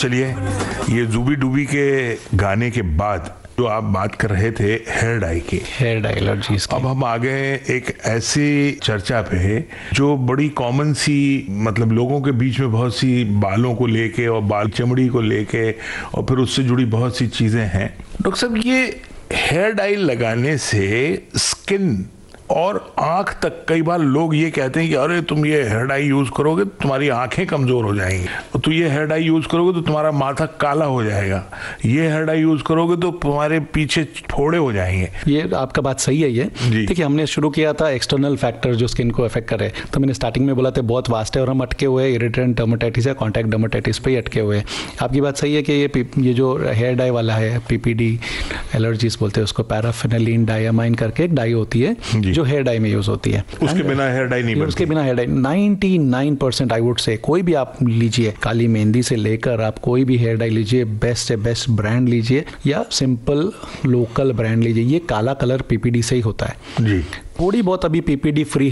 चलिए, ये जुबी डूबी के गाने के बाद जो आप बात कर रहे थे हेयर डाई की, हेयर डाई एलर्जीज की, अब हम आ गए एक ऐसी चर्चा पे जो बड़ी कॉमन सी, मतलब लोगों के बीच में बहुत सी बालों को लेके और बाल चमड़ी को लेके और फिर उससे जुड़ी बहुत सी चीजें हैं। डॉक्टर साहब, ये हेयर डाई लगाने से स्किन और आंख तक, कई बार लोग ये कहते हैं कि अरे तुम ये हेयर डाई यूज करोगे तो तुम्हारी आंखें कमजोर हो जाएंगी, और तुम ये हेयर डाई यूज करोगे तो तुम्हारा माथा काला हो जाएगा, ये हेयर डाई यूज करोगे तो तुम्हारे पीछे फोड़े हो जाएंगे। ये आपका बात सही है। ये देखिए, हमने शुरू किया था एक्सटर्नल फैक्टर जो स्किन को अफेक्ट करे, तो मैंने स्टार्टिंग में बोला था बहुत वास्ट है और हम अटके हुए इरिटेंट डर्मेटाइटिस या कॉन्टैक्ट डर्मेटाइटिस पे ही अटके हुए हैं। आपकी बात सही है कि ये जो हेयर डाई वाला है, पीपीडी एलर्जीज बोलते हैं उसको, पैराफिनाइलिन डायमाइन करके एक डाई होती है जो हेयर डाई में यूज होती है। उसके बिना हेयर डाई नहीं बनती। उसके बिना hair dye 99% I would say, कोई भी आप लीजिए, काली मेहंदी से लेकर आप कोई भी हेयर डाई लीजिए, बेस्ट से बेस्ट ब्रांड लीजिए या सिंपल लोकल ब्रांड लीजिए, ये काला कलर पीपीडी से ही होता है जी। थोड़ी बहुत अभी पीपीडी फ्री